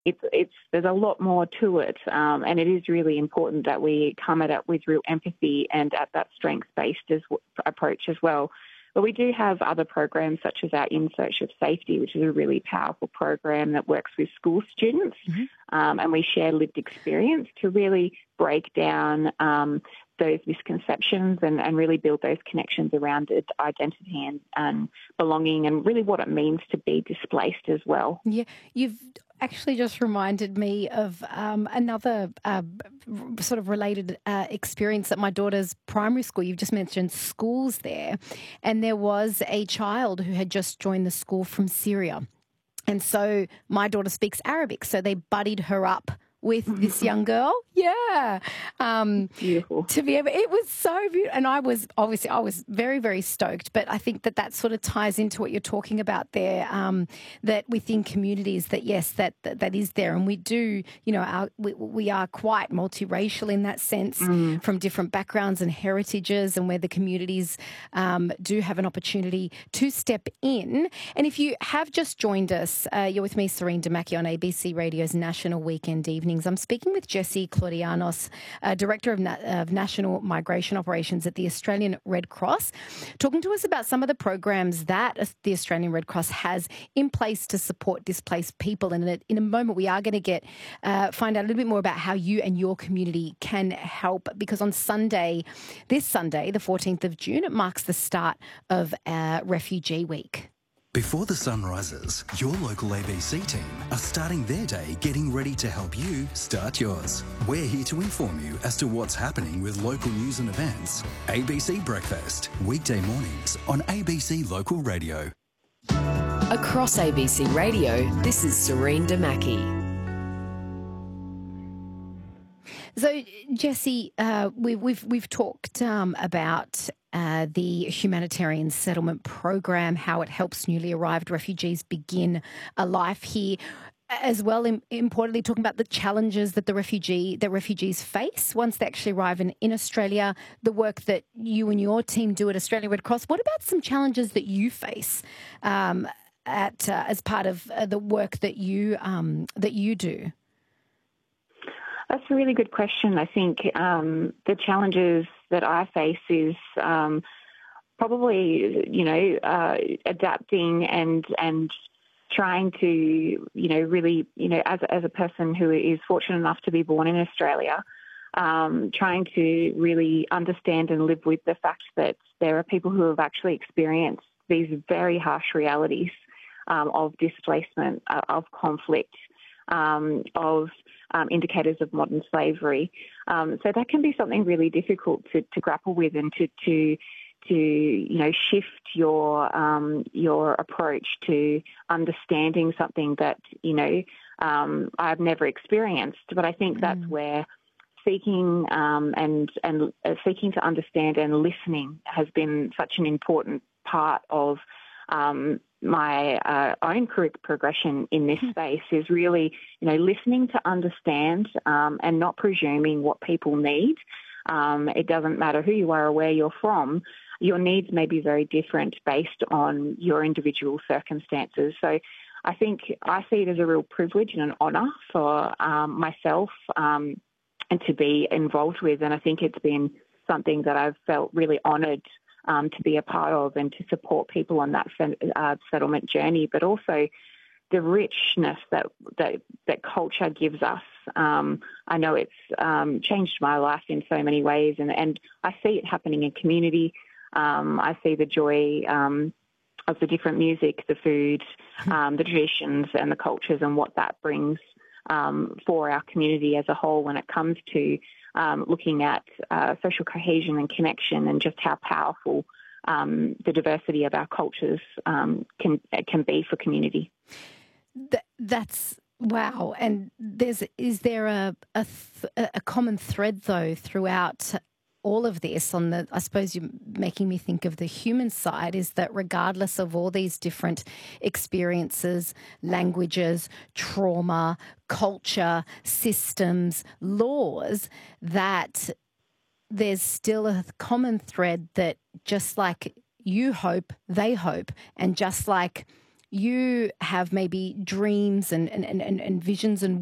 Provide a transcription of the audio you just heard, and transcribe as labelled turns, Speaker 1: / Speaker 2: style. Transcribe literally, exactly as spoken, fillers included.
Speaker 1: it's it's there's a lot more to it, um, and it is really important that we come at it with real empathy and at that strengths-based as, approach as well. But we do have other programs such as our In Search of Safety, which is a really powerful program that works with school students, mm-hmm. um, and we share lived experience to really break down um, those misconceptions and, and really build those connections around it, identity and, and belonging, and really what it means to be displaced as well.
Speaker 2: Yeah, you've actually just reminded me of um, another uh, sort of related uh, experience at my daughter's primary school. You've just mentioned schools there, and there was a child who had just joined the school from Syria. And so my daughter speaks Arabic, so they buddied her up with this young girl. Yeah. Um,
Speaker 1: beautiful.
Speaker 2: To be able, it was so beautiful. And I was, obviously, I was very, very stoked. But I think that that sort of ties into what you're talking about there, um, that within communities that, yes, that, that that is there. And we do, you know, our, we, we are quite multiracial in that sense, mm. from different backgrounds and heritages, and where the communities um, do have an opportunity to step in. And if you have just joined us, uh, you're with me, Serene Damaki, on A B C Radio's National Weekend Evening. I'm speaking with Jessie Claudianos, uh, Director of, Na- of National Migration Operations at the Australian Red Cross, talking to us about some of the programs that the Australian Red Cross has in place to support displaced people. And in a, in a moment, we are going to get uh, find out a little bit more about how you and your community can help, because on Sunday, this Sunday, the fourteenth of June, it marks the start of uh, Refugee Week.
Speaker 3: Before the sun rises, your local A B C team are starting their day getting ready to help you start yours. We're here to inform you as to what's happening with local news and events. A B C Breakfast, weekday mornings on A B C Local Radio.
Speaker 4: Across A B C Radio, this is Serene Damaki.
Speaker 2: So, Jessie, uh, we, we've we've talked um, about uh, the humanitarian settlement program, how it helps newly arrived refugees begin a life here, as well. Im- importantly, talking about the challenges that the refugee that refugees face once they actually arrive in, in Australia. The work that you and your team do at Australian Red Cross. What about some challenges that you face um, at uh, as part of uh, the work that you um, that you do?
Speaker 1: That's a really good question. I think um, the challenges that I face is um, probably, you know, uh, adapting and and trying to, you know, really, you know, as as a person who is fortunate enough to be born in Australia, um, trying to really understand and live with the fact that there are people who have actually experienced these very harsh realities um, of displacement, uh, of conflict, um, of Um, indicators of modern slavery. Um, so that can be something really difficult to, to grapple with, and to, to to you know shift your um, your approach to understanding something that you know um, I've never experienced. But I think mm. that's where seeking um, and and uh, seeking to understand and listening has been such an important part of Um, my uh, own career progression in this space. Is really, you know, listening to understand um, and not presuming what people need. Um, it doesn't matter who you are or where you're from. Your needs may be very different based on your individual circumstances. So I think I see it as a real privilege and an honour for um, myself um, and to be involved with. And I think it's been something that I've felt really honoured Um, to be a part of, and to support people on that uh, settlement journey, but also the richness that that, that culture gives us. Um, I know it's um, changed my life in so many ways, and, and I see it happening in community. Um, I see the joy um, of the different music, the food, um, the traditions and the cultures, and what that brings um, for our community as a whole when it comes to Um, looking at uh, social cohesion and connection, and just how powerful um, the diversity of our cultures um, can can be for community.
Speaker 2: Th- that's wow. And there's is there a a, th- a common thread though throughout all of this? On the, I suppose you're making me think of the human side, is that regardless of all these different experiences, languages, trauma, culture, systems, laws, that there's still a common thread that just like you hope, they hope, and just like you have maybe dreams and, and, and, and visions and